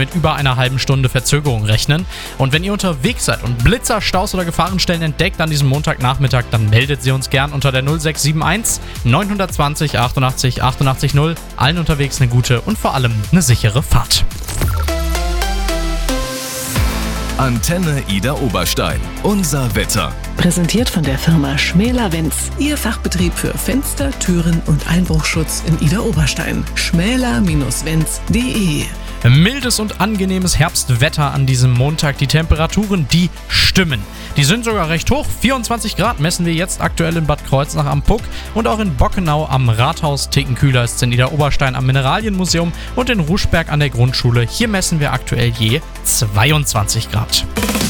mit über einer halben Stunde Verzögerung rechnen. Und wenn ihr unterwegs seid und Blitzer, Staus oder Gefahrenstellen entdeckt an diesem Montagnachmittag, dann meldet sie uns gern unter der 0671 920 88 88 0. Allen unterwegs eine gute und vor allem eine sichere Fahrt. Antenne Ida Oberstein. Unser Wetter. Präsentiert von der Firma Schmäler-Wenz. Ihr Fachbetrieb für Fenster, Türen und Einbruchschutz in Ida Oberstein. schmäler-wenz.de. Mildes und angenehmes Herbstwetter an diesem Montag. Die Temperaturen, die stimmen. Die sind sogar recht hoch. 24 Grad messen wir jetzt aktuell in Bad Kreuznach am Puck und auch in Bockenau am Rathaus. Ticken kühler ist es in Ida Oberstein am Mineralienmuseum und in Ruschberg an der Grundschule. Hier messen wir aktuell je 22 Grad.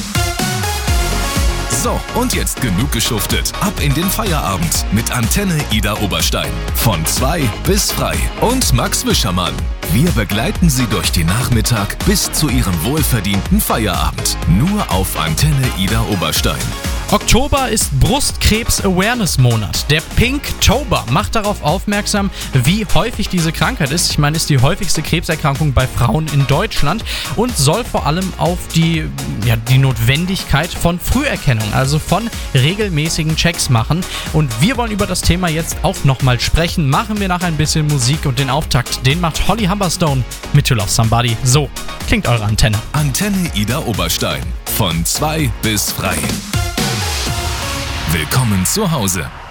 So, und jetzt genug geschuftet. Ab in den Feierabend mit Antenne Ida Oberstein. Von 2 bis frei. Und Max Wischermann. Wir begleiten Sie durch den Nachmittag bis zu Ihrem wohlverdienten Feierabend. Nur auf Antenne Ida Oberstein. Oktober ist Brustkrebs-Awareness-Monat. Der Pinktober macht darauf aufmerksam, wie häufig diese Krankheit ist. Ich meine, ist die häufigste Krebserkrankung bei Frauen in Deutschland und soll vor allem auf die Notwendigkeit von Früherkennung, also von regelmäßigen Checks machen. Und wir wollen über das Thema jetzt auch nochmal sprechen. Machen wir nach ein bisschen Musik und den Auftakt, den macht Holly Humberstone mit To Love Somebody. So klingt eure Antenne. Antenne Ida Oberstein. Von 2 bis frei. Willkommen zu Hause.